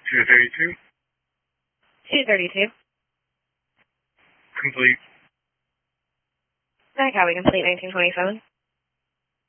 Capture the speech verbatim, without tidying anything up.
two thirty-two. two thirty-two. Complete. I copy complete nineteen twenty-seven.